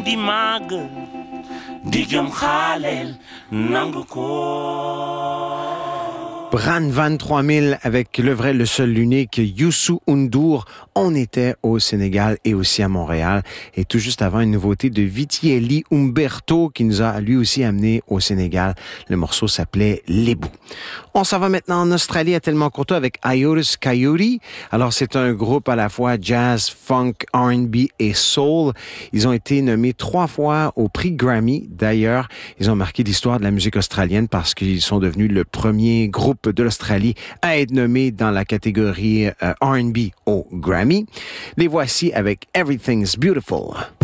di màgg di jëm xaaleel nangu ko. Bran Van 3000 avec le vrai, le seul, l'unique Youssou N'Dour. On était au Sénégal et aussi à Montréal. Et tout juste avant, une nouveauté de Vitielli Umberto qui nous a lui aussi amené au Sénégal. Le morceau s'appelait Lebou. On s'en va maintenant en Australie à Telmancourto avec Iodis Coyote. Alors c'est un groupe à la fois jazz, funk, R&B et soul. Ils ont été nommés 3 fois au prix Grammy. D'ailleurs, ils ont marqué l'histoire de la musique australienne parce qu'ils sont devenus le premier groupe de l'Australie à être nommé dans la catégorie R&B au Grammy. Les voici avec Everything's Beautiful.